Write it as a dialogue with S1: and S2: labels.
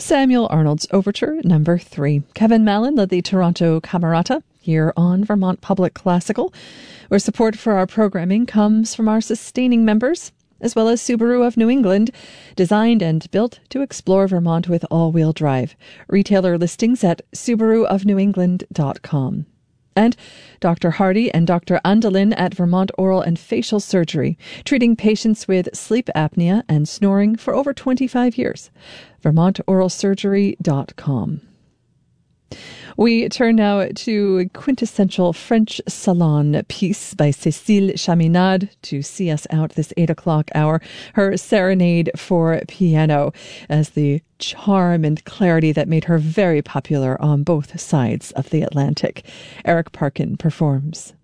S1: Samuel Arnold's Overture Number 3. Kevin Mallon led the Toronto Camerata here on Vermont Public Classical, where support for our programming comes from our sustaining members, as well as Subaru of New England, designed and built to explore Vermont with all-wheel drive. Retailer listings at subaruofnewengland.com. And Dr. Hardy and Dr. Andelin at Vermont Oral and Facial Surgery, treating patients with sleep apnea and snoring for over 25 years. vermontoralsurgery.com. We turn now to a quintessential French salon piece by Cécile Chaminade to see us out this 8 o'clock hour, her Serenade for Piano, as the charm and clarity that made her very popular on both sides of the Atlantic. Eric Parkin performs.